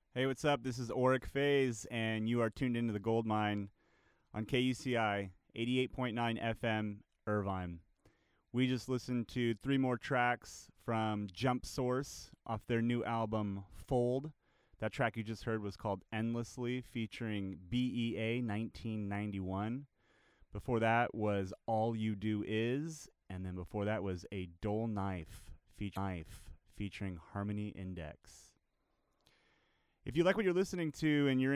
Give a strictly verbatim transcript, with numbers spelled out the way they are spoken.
Hey, what's up? This is Auric Faze, and you are tuned into the Gold Mine on K U C I eighty-eight point nine F M, Irvine. We just listened to three more tracks from Jump Source off their new album, Fold. That track you just heard was called Endlessly, featuring B E A nineteen ninety-one. Before that was All You Do Is, and then before that was A Dull Knife, feature- Knife featuring Harmony Index. If you like what you're listening to and you're